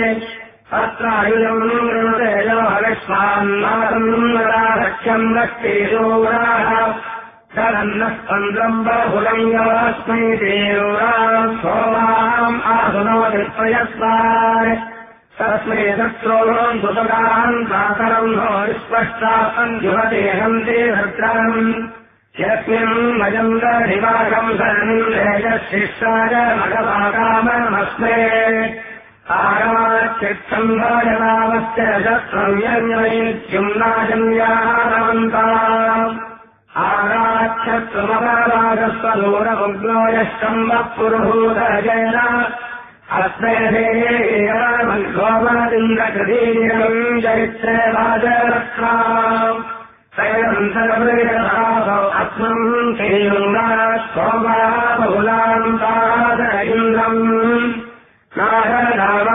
अत्रायुजम् गृणतेजो हविष्मान्नादम् राक्षम् रक्षेजोराः तदन्नः पन्द्रम् बहुलम् यवस्मै देवराम् सोमाम् आसुनोति प्रयस्तान् तस्मै शत्रोम् सुतगाम् प्रातरम् नो विस्पष्टापम् जुहतेहन्ति भद्रम् यस्मिन् अजम् दधिवाकम् शरणम् तेजशिष्टाय मघवाकामनमस्मे आगाच्चित्तम् भजनामस्य शस्त्रम् यज्ञैत्युम् नाजन्यानवन्ताम् आगाच्छत्वमपरागस्वदूरमुग्नो यश्चम्बः पुरुहूतजयन अस्मे देयमन्गोमदिन्द्रकृतीयम् चरित्रे वाजरत्नाम् तैरन्तरवृगधावौ अस्मम् श्रीयुङ्गा सोमा बहुलाम् ताद इन्द्रम् नागराम